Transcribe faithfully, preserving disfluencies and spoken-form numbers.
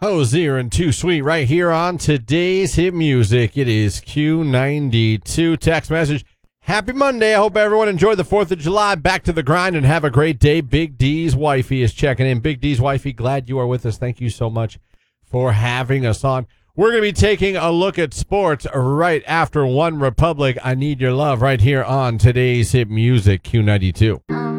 Hosier and Too Sweet right here on today's hit music. It is Q ninety-two. Text message. Happy Monday. I hope everyone enjoyed the fourth of July. Back to the grind and have a great day. Big D's wifey is checking in. Big D's wifey, glad you are with us. Thank you so much for having us on. We're going to be taking a look at sports right after One Republic. I Need Your Love right here on today's hit music, Q ninety-two.